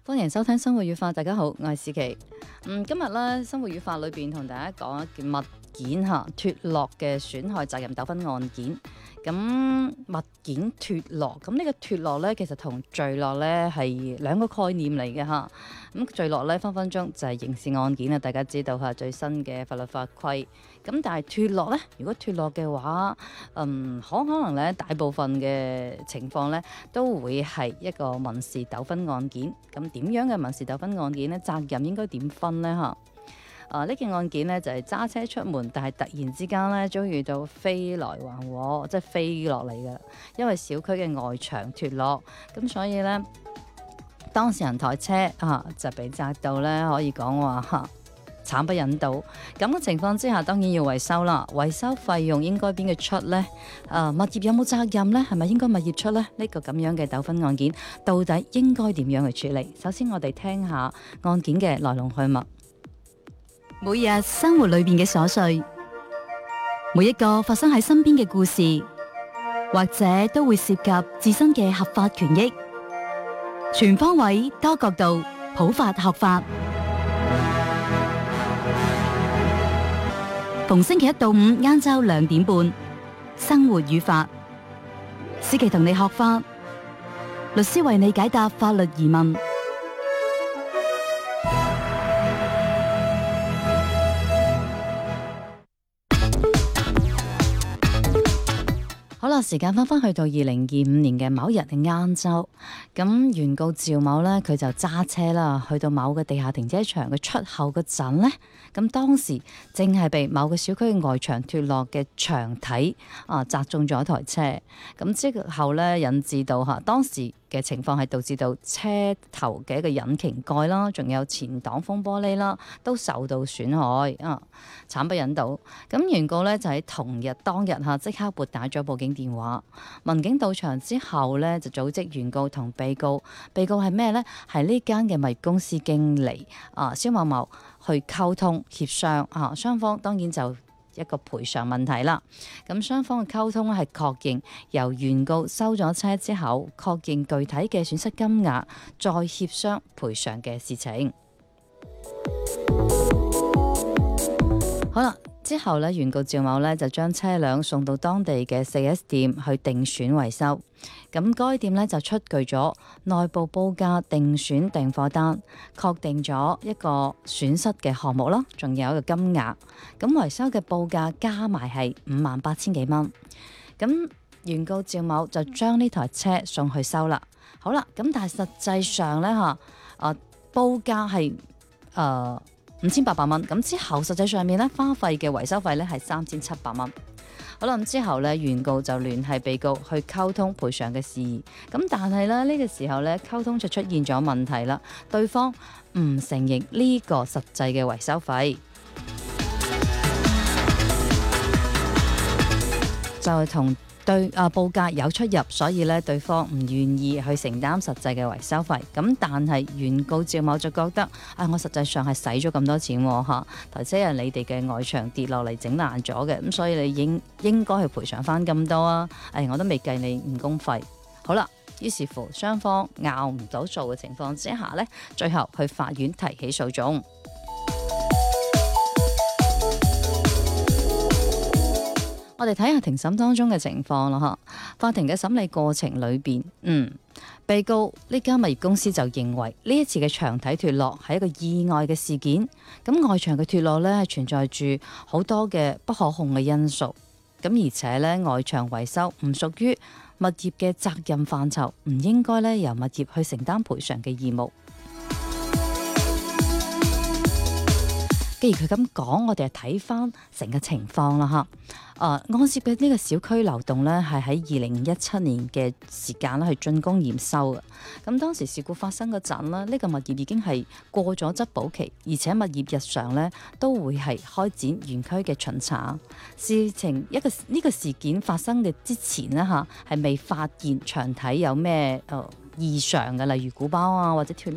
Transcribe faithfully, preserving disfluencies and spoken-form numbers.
歡迎收聽生活與法，大家好，我係思琪。嗯，今日咧生活與法裏邊同大家講一件物件嚇脫落嘅損害責任糾紛案件。咁物件脫落，咁呢個脫落咧，其實同墜落咧係兩個概念嚟嘅嚇。咁墜落咧分分鐘就係刑事案件啊，大家知道嚇最新嘅法律法規。咁但係脫落咧，如果脫落嘅話，嗯，可可能咧大部分嘅情況咧都會係一個民事糾紛案件。咁點樣嘅民事糾紛案件咧，責任應該點分咧嚇？啊！呢件案件咧就係、是、揸車出門，但係突然之間咧遭遇到飛來橫禍，即係飛落嚟嘅。因為小區嘅外牆脫落，咁所以咧當事人台車啊就被砸到咧，可以講話嚇慘不忍睹。咁嘅情況之下，當然要維修啦。維修費用應該邊個出呢？啊，物業有冇責任呢？係咪應該物業出呢？呢、這個咁樣嘅糾紛案件，到底應該點樣去處理？首先我哋聽下案件嘅來龍去脈。 每日生活裏邊嘅瑣碎，每一個發生喺身邊嘅故事，或者都會涉及自身嘅合法權益。全方位多角度普法學法，逢星期一到五晏晝兩點半，生活與法，思琪同你學法，律師為你解答法律疑問。 好啦，時間翻返去到二零二五年嘅某日嘅晏晝，咁原告趙某呢，佢就揸車啦，去到某個地下停車場嘅出口嗰陣呢，咁當時正係被某個小區嘅外牆脫落嘅牆體啊砸中咗台車，咁之後呢，引致到嚇當時嘅情況係導致到車頭嘅一個引擎蓋啦，仲有前擋風玻璃啦，都受到損害啊，慘不忍睹。咁原告咧就喺同日當日嚇即刻撥打咗報警電話，民警到場之後咧就組織原告同被告，被告係咩咧？係呢間嘅物業公司經理啊，蕭某某去溝通協商啊，雙方當然就一個賠償問題啦，咁雙方嘅溝通係確認由原告收咗車之後，確認具體嘅損失金額，再協商賠償嘅事情。好啦，之後咧，原告趙某咧就將車輛送到當地嘅 四 S 店去定損維修。咁該店咧就出具咗內部報價定損訂貨單，確定咗一個損失嘅項目啦，仲有一個金額。咁維修嘅報價加埋係五萬八千幾蚊。咁原告趙某就將呢台車送去收啦。好啦，咁但係實際上咧嚇，啊報價係誒五千八百蚊。咁之後實際上面咧花費嘅維修費咧係三千七百蚊。好啦，咁之後咧，原告就聯繫被告去溝通賠償嘅事宜。咁但係咧，呢個時候咧，溝通就出現咗問題啦。對方唔承認呢個實際嘅維修費，就係同對啊報價有出入，所以咧對方唔願意去承擔實際嘅維修費。咁但係原告趙某就覺得，啊我實際上係使咗咁多錢喎嚇，台車係你哋嘅外牆跌落嚟整爛咗嘅，咁所以你應應該去賠償翻咁多啊！誒我都未計你誤工費。好啦，於是乎雙方拗唔到數嘅情況之下呢，最後去法院提起訴訟。我哋睇下庭審當中嘅情況啦，嚇。法庭嘅審理過程裏邊，嗯，被告呢間物業公司就認為呢一次嘅牆體脫落係一個意外嘅事件。咁外牆嘅脫落呢係存在住好多嘅不可控嘅因素。咁而且呢，外牆維修唔屬於物業嘅責任範疇，唔應該呢由物業去承擔賠償嘅義務。既然佢咁講，我哋就睇翻成個情況啦嚇。誒、呃，按涉嘅呢個小區流動咧，係喺二零一七年嘅時間咧去進攻驗收嘅。咁當時事故發生嗰陣咧，呢、這個物業已經係過咗質保期，而且物業日常咧都會係開展園區嘅巡查。事情一個呢、這個事件發生嘅之前咧嚇，係未發現牆體有咩誒異常嘅，例如鼓包啊或者脫